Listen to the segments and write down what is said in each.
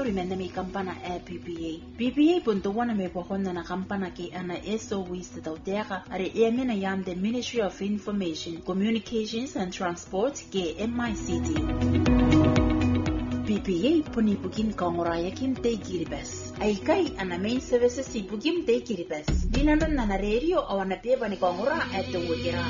meuri menemi kampana PPA. PPA punto wana me pohonna na kampana ke ana SOE Sitautera are emena yam the Ministry of Information, Communications and Transport ke MICT. PPA puni bugin kongoraya kim te giribas. Aikai ana main services si bugim te giribas. Dinanon na radio awana peba ni kongora at the Wikira.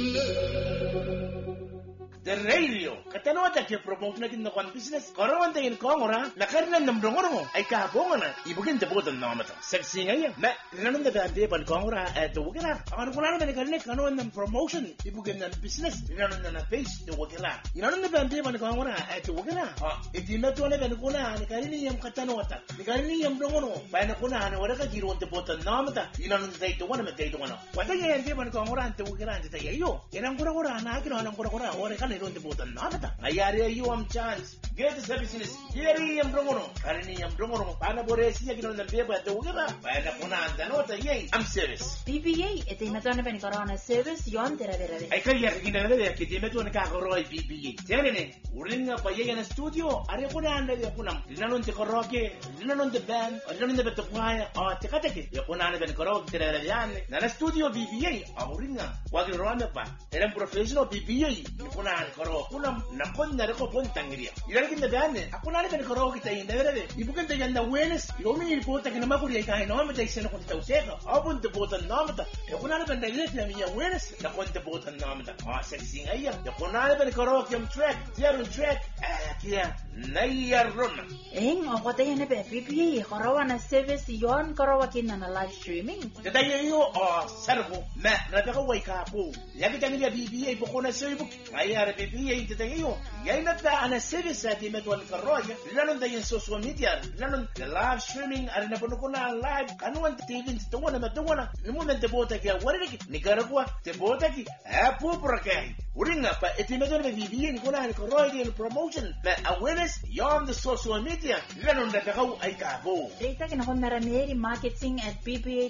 The radio katano ta ke promote na kin na kon business karawan ta in kongora la karna nam dongoro ay ka bongana ibugin te botan na mata sexy ngaya na nanon da be ban kongora at the Wikira akan kulana na karne kanon nam promotion ibugin na business nanon na page the Wikira nanon da be ban kongora at the Wikira itima to na ben kuna ni karini yam katano ta ni karini yam dongoro ba na kuna na wala ka jiro te botan na mata nanon da to wana me te to wana wata ye be ban kongora at the Wikira ta yayo yanan kura na kino nan kura ore kan don't both another. Ayare you chance. Get the services. Here am Bromono. Karani am Bromono. Panaboresi again on the paper at the Wugaba. Panapona and Nota. Yay, I'm serious. PPA, a Timatona Corona service, yon terra. I can get in another Kitimeton Kakoroi PPA. Telling Ring up a Yagan studio. Arepuna and the Yapunam. Linon the Koroke, Linon on the band, or Linon the Betapaya, or Tekataki. Yapuna and Korok, Terran, Nana studio PPA, or Ringa. What you run up. And professional PPA. Yapuna and Koro, Punam, Nakon, Narako Pontangria. You're in the band. Apuna and Korokita in the you can take an awareness. You only report a Namaki kind of nomination of the Osaka. Open the boat and nomata. Yapuna and the Litany awareness. The point the boat and nomata. Ah, sexing a year. Yapuna and Korokium track. Zero track. Here. Naya run. Ing or what they have PPA, Korowana service, yon Korowakin and a live streaming. The day you are Servo, Matt, Rataka wake up. Yakitania PPA, Pocona Servo. I had a PPA today. Yanata and a service at the Metal Karoya. Learn the social media. Learn the live streaming and Napocona live. I don't want to take into the one of the one. The moment the boat again, what is it? Nicaragua, the boat again, a pooper. Ring up at the Metal PPA and Kona and Koroya promotion. But awareness. Yon the social media, learn that how I can go. Data can hold marketing at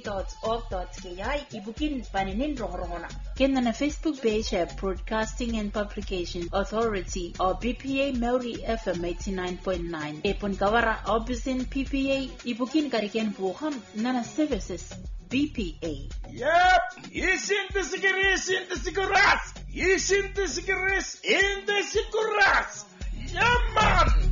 ppa.org.ki, ibukin paninin rohorona. Ken na Facebook page at Broadcasting and Publication Authority or PPA Mauri FM 89.9. Epon kawara obisin PPA, ibukin kariken buham nana services. BPA. Yep, isn't the cigarettes in the cigarettes? Isn't the cigarettes in the cigarettes? Yeah, man!